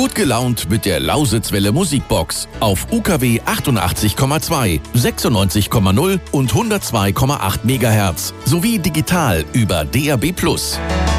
Gut gelaunt mit der Lausitzwelle Musikbox auf UKW 88,2, 96,0 und 102,8 MHz sowie digital über DAB+.